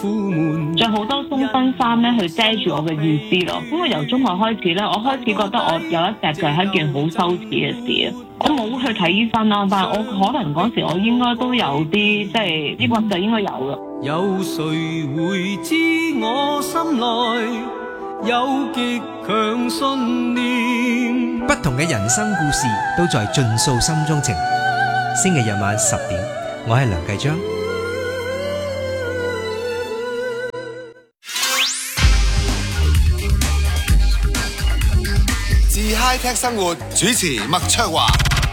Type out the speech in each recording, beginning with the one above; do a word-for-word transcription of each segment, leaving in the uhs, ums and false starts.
着好多鬆身衫咧去遮住我嘅意思咯。因為由中學開始咧，我開始覺得我有一隻就係一件好羞恥嘅事啊。我冇去睇醫生啦，但係我可能嗰時我應該都有啲即係抑鬱就應該有嘅。 有誰會知我心內有極強信念？ 不同嘅人生故事都在盡訴心中情。星期日晚十點，我係梁繼章。 自 High Tech 生活主持麥卓華。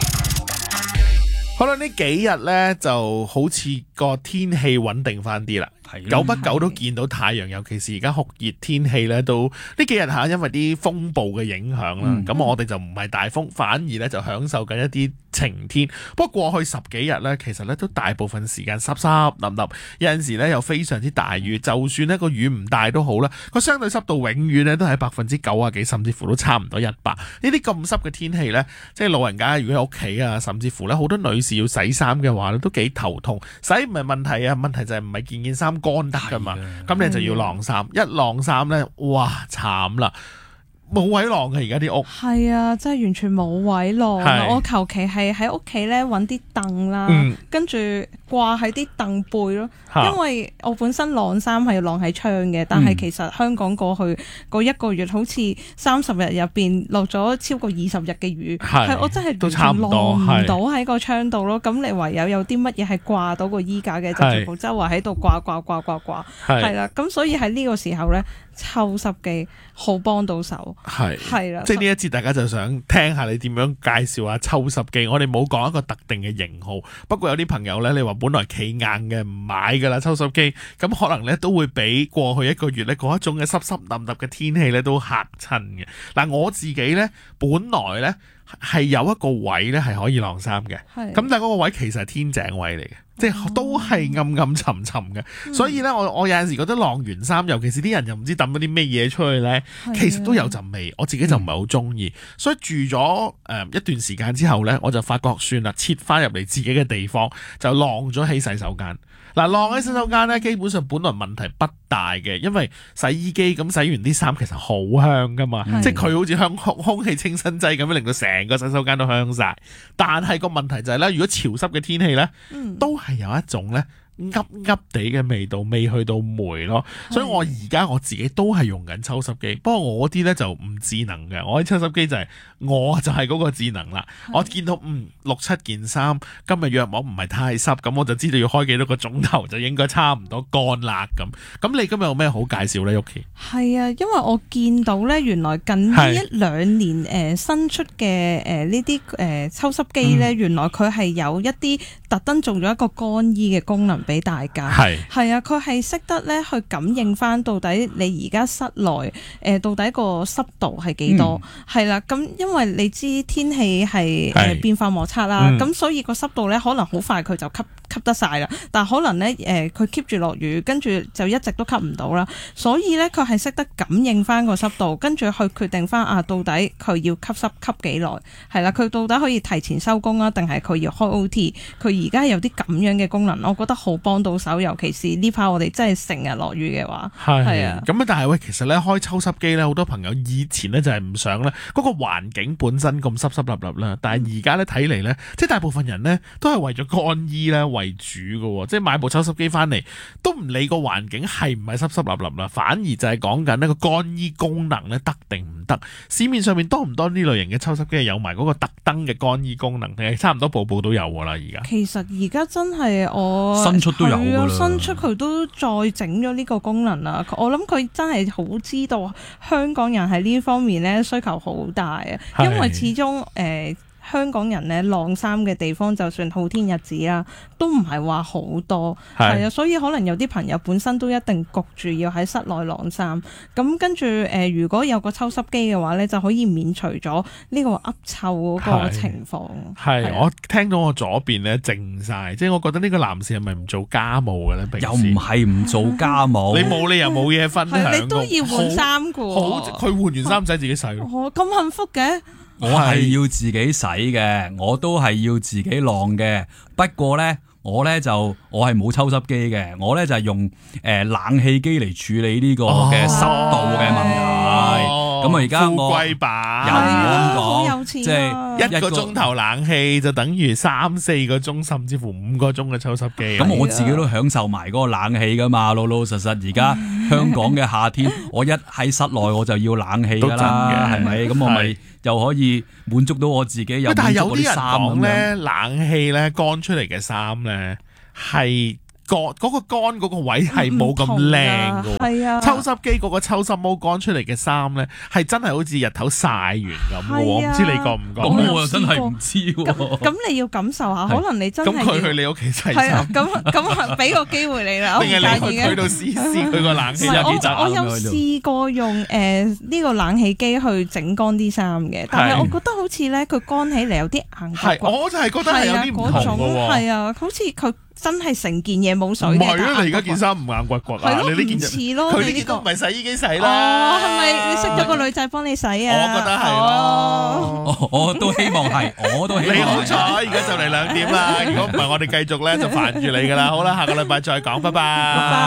好啦，呢幾日呢就好似個天氣穩定翻啲啦。久不久都見到太陽，尤其是而家酷熱天氣咧，都呢幾日嚇，因為啲風暴嘅影響啦，咁、嗯、我哋就唔係大風，反而咧就享受緊一啲晴天。不過過去十幾日咧，其實咧都大部分時間濕濕淋淋，有陣時咧又非常之大雨。就算呢個雨唔大都好啦，個相對濕度永遠咧都係百分之九啊幾，甚至乎都差唔多一百。呢啲咁濕嘅天氣咧，即係老人家如果喺屋企啊，甚至乎咧好多女士要洗衫嘅話咧，都幾頭痛。洗唔係問題啊，問題就係唔係件件衫乾得噶嘛，咁你就要晾衫，一晾衫咧，哇慘啦，冇位晾嘅而家啲屋。 係啊，真係完全冇位晾。我求其係喺屋企咧揾啲凳啦， 嗯、 跟住掛喺啲凳背咯。因為我本身晾衫係要晾喺窗嘅，但係其實香港過去嗰一個月好似三十日入邊落咗超過二十日嘅雨，係我真係都差唔多晾唔到喺個窗度咯。咁你唯有有啲乜嘢係掛到個衣架嘅，就全部周圍喺度掛掛掛掛掛，係啦。咁所以喺呢個時候咧，抽濕機好幫到手，係係啦。即係呢一節大家就想聽下你點樣介紹下抽濕機。我哋冇講一個特定嘅型號，不過有啲朋友咧，你話本來企硬嘅唔買噶啦抽濕機，咁可能咧都會俾過去一個月咧嗰一種嘅濕濕淋淋嘅天氣咧都嚇親嘅。嗱，我自己咧本來咧係有一個位咧係可以晾衫嘅，咁但係嗰個位其實係天井位嚟嘅。即係都係暗暗沉沉嘅，嗯、所以咧我我有陣時覺得晾完衫，尤其是啲人又唔知抌咗啲咩嘢出去咧，其實都有陣味，我自己就唔係好中意。嗯、所以住咗誒、呃、一段時間之後咧，我就發覺算啦，撤翻入嚟自己嘅地方，就晾咗喺洗手間。嗱，晾喺洗手間咧，基本上本來問題不大嘅，因為洗衣機咁洗完啲衫其實好香噶嘛，即係佢好似香空空氣清新劑咁樣，令到成個洗手間都香晒。但係個問題就係咧，如果潮濕嘅天氣咧，嗯、都係有一種咧噏噏地嘅味道，未去到霉咯。所以我而家我自己都係用緊抽濕機，不過我啲咧就唔智能嘅，我啲抽濕機就係、是、我就係嗰個智能啦。我見到嗯六七件衫，今日約莫唔係太濕，咁我就知道要開幾多個鐘頭就應該差唔多乾啦咁。咁你今日有咩好介紹咧，Yuki？ 係啊，因為我見到咧，原來近呢一兩年誒、呃、新出嘅誒呢啲誒抽濕機咧，嗯、原來佢係有一啲特登做咗一個乾衣嘅功能俾大家。係係啊，佢係識得咧去感應翻到底你而家室內誒、呃、到底個濕度係幾多？係啦、嗯，咁因為你知天氣係誒變化莫測啦，咁、嗯、所以個濕度咧可能好快佢就吸吸得晒啦，但係可能咧誒佢 keep 住落雨，跟住就一直都吸唔到啦。所以咧佢係識得感應翻個濕度，跟住去決定翻啊到底佢要吸濕吸幾耐，係啦，佢到底可以提前收工啊，定係佢要開 O T？ 佢而家有啲咁樣嘅功能，我覺得好幫到手，尤其是呢排我哋真係成日落雨嘅話，係啊。咁啊， 但係喂，其實咧開抽濕機咧，好多朋友以前咧就係唔想咧嗰個環境本身咁濕濕立立啦，但係而家咧睇嚟咧，即係大部分人咧都係為咗乾衣咧為主嘅，即係買部抽濕機翻嚟都唔理個環境係唔係濕濕立立啦，反而就係講緊呢個乾衣功能咧得定唔得？市面上面多唔多呢類型嘅抽濕機係有埋嗰個特登嘅乾衣功能，定係差唔多部部都有噶啦？而家其實而家真係我新出都有噶啦， 新出佢都再整咗呢個功能啦。我諗佢真係好知道香港人喺呢方面咧需求好大啊，因為始終誒。呃香港人咧晾衫嘅地方，就算好天日子啦，都唔係話好多，係啊，所以可能有啲朋友本身都一定焗住要喺室內晾衫。咁跟住誒、呃，如果有個抽濕機嘅話咧，就可以免除咗呢個噏臭嗰個情況。 係，我聽到我左邊咧靜晒，即係我覺得呢個男士係咪唔做家務嘅咧？ 又唔係唔做家務， 你冇理由冇嘢分享。 你都要換衫㗎， 好，佢換完衫唔使自己洗咯。 哦，咁幸福嘅。 我係要自己洗嘅，我都係要自己晾嘅。不過呢， 我咧就我係冇抽濕機嘅，我咧就係用誒冷氣機嚟處理呢個嘅濕度嘅問題。咁啊而家我富貴吧， 又唔好好有咁講，即錢啊係一個鐘頭冷氣就等於三四個鐘，甚至乎五個鐘嘅抽濕機。 咁我自己都享受埋嗰個冷氣噶嘛，老老實實而家香港嘅夏天，我一喺室內我就要冷氣噶啦，係咪？咁我咪又可以滿足到我自己，又但係滿足嗰啲有啲人衫咁講咧， 樣。 冷氣咧乾出嚟嘅衫咧係乾嗰個乾嗰個位係冇咁靚嘅。 係啊， 抽濕機嗰個抽濕毛乾出嚟嘅衫咧，係真係好似日頭曬完咁嘅喎，我唔知你覺唔覺？ 咁我又真係唔知喎。 咁你要感受下，可能你真係咁佢去你屋企洗係啊衫，， 咁咁俾個機會你啦，我唔定係你介意嘅。 去佢度試試佢個冷氣唔係有幾雜？ 我我有試過用誒呢個冷氣機去整乾啲衫嘅，但係我覺得好似咧佢乾起嚟有啲硬骨係， 骨， 我就係覺得係有啲唔同嗰種嘅喎。 係啊，好似佢真係成件嘢冇水嘅。 唔係啊！ 但你而家件衫唔硬骨骨啊！ 係咯你呢件唔似咯佢你呢個呢件都唔係洗衣機洗哦， 啦。 係咪你識咗個女仔幫你洗啊？ 我覺得係哦咯。 我我都希望係，我都希望係。 你好彩，而家就嚟兩點啦。如果唔係，我哋繼續咧就煩住你噶啦。好啦，下個禮拜再講，拜拜。